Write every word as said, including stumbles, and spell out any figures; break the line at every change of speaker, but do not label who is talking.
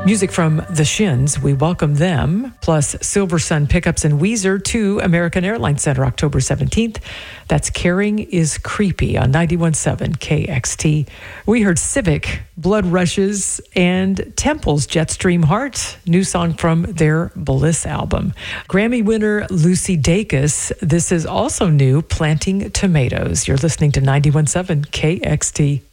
Music from The Shins, we welcome them, plus Silver Sun Pickups and Weezer to American Airlines Center October seventeenth. That's Caring is Creepy on ninety-one point seven K X T. We heard Civic, Blood Rushes, and Temple's Jetstream Heart, new song from their Bliss album. Grammy winner Lucy Dacus, this is also new, Planting Tomatoes. You're listening to ninety-one point seven K X T.